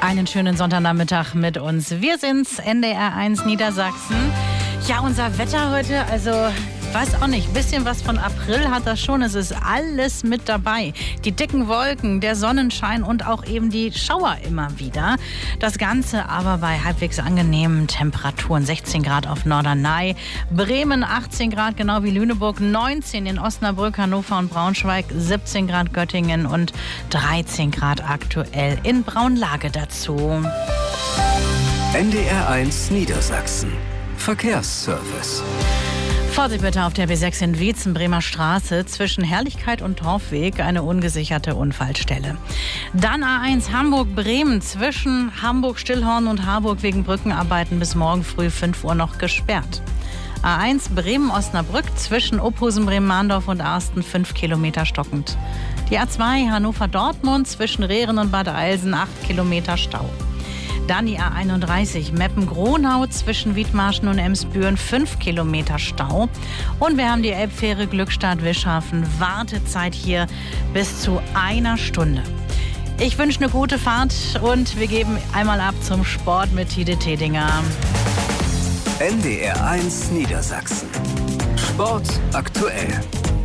Einen schönen Sonntagnachmittag mit uns. Wir sind's, NDR 1 Niedersachsen. Ja, unser Wetter heute, also weiß auch nicht, ein bisschen was von April hat das schon. Es ist alles mit dabei. Die dicken Wolken, der Sonnenschein und auch eben die Schauer immer wieder. Das Ganze aber bei halbwegs angenehmen Temperaturen. 16 Grad auf Norderney, Bremen 18 Grad, genau wie Lüneburg, 19 in Osnabrück, Hannover und Braunschweig, 17 Grad Göttingen und 13 Grad aktuell in Braunlage dazu. NDR 1 Niedersachsen. Verkehrsservice. Vorsicht bitte auf der B6 in Wietzen, Bremer Straße, zwischen Herrlichkeit und Torfweg, eine ungesicherte Unfallstelle. Dann A1 Hamburg-Bremen, zwischen Hamburg-Stillhorn und Harburg wegen Brückenarbeiten bis morgen früh 5 Uhr noch gesperrt. A1 Bremen-Osnabrück, zwischen Ophusen, Bremen-Mahndorf und Arsten 5 Kilometer stockend. Die A2 Hannover-Dortmund, zwischen Rehren und Bad Eilsen 8 Kilometer Stau. Dann die A31 Meppen-Gronau zwischen Wiedmarschen und Emsbüren 5 Kilometer Stau. Und wir haben die Elbfähre Glückstadt-Wischhafen. Wartezeit hier bis zu 1 Stunde. Ich wünsche eine gute Fahrt und wir geben einmal ab zum Sport mit Tide Tedinger. NDR 1 Niedersachsen. Sport aktuell.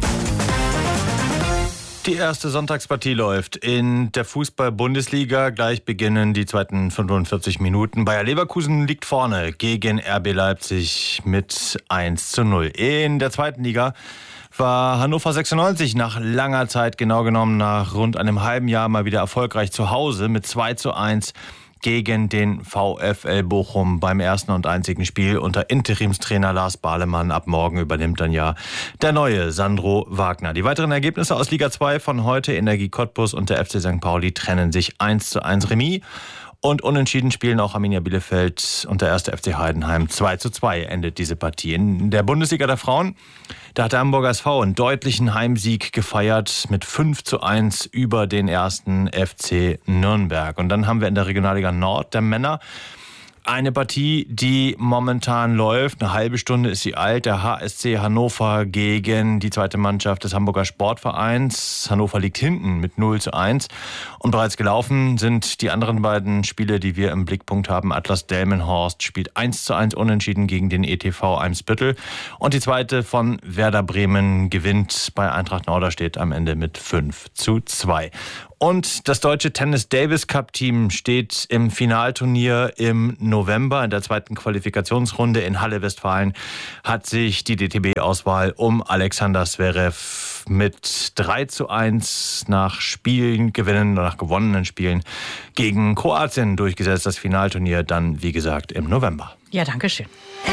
Die erste Sonntagspartie läuft in der Fußball-Bundesliga. Gleich beginnen die zweiten 45 Minuten. Bayer Leverkusen liegt vorne gegen RB Leipzig mit 1:0. In der zweiten Liga war Hannover 96 nach langer Zeit, genau genommen nach rund einem halben Jahr, mal wieder erfolgreich zu Hause mit 2:1 gegen den VfL Bochum beim ersten und einzigen Spiel unter Interimstrainer Lars Bahlemann. Ab morgen übernimmt dann ja der neue Sandro Wagner. Die weiteren Ergebnisse aus Liga 2 von heute: Energie Cottbus und der FC St. Pauli trennen sich 1:1 Remis. Und unentschieden spielen auch Arminia Bielefeld und der 1. FC Heidenheim. 2:2 endet diese Partie. In der Bundesliga der Frauen, da hat der Hamburger SV einen deutlichen Heimsieg gefeiert mit 5:1 über den 1. FC Nürnberg. Und dann haben wir in der Regionalliga Nord der Männer eine Partie, die momentan läuft. Eine halbe Stunde ist sie alt. Der HSC Hannover gegen die zweite Mannschaft des Hamburger Sportvereins. Hannover liegt hinten mit 0:1. Und bereits gelaufen sind die anderen beiden Spiele, die wir im Blickpunkt haben. Atlas Delmenhorst spielt 1:1 unentschieden gegen den ETV Eimsbüttel. Und die zweite von Werder Bremen gewinnt bei Eintracht Norderstedt am Ende mit 5:2. Und das deutsche Tennis-Davis-Cup-Team steht im Finalturnier im November. In der zweiten Qualifikationsrunde in Halle, Westfalen, hat sich die DTB-Auswahl um Alexander Zverev mit 3:1 nach gewonnenen Spielen gegen Kroatien durchgesetzt. Das Finalturnier dann, wie gesagt, im November. Ja, danke schön.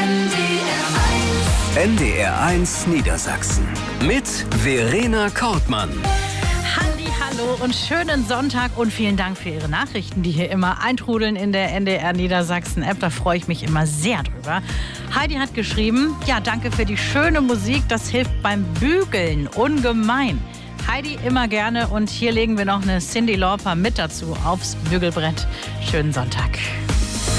NDR 1 Niedersachsen mit Verena Kortmann. Hallo und schönen Sonntag und vielen Dank für Ihre Nachrichten, die hier immer eintrudeln in der NDR Niedersachsen App. Da freue ich mich immer sehr drüber. Heidi hat geschrieben, ja, danke für die schöne Musik, das hilft beim Bügeln ungemein. Heidi, immer gerne, und hier legen wir noch eine Cyndi Lauper mit dazu aufs Bügelbrett. Schönen Sonntag.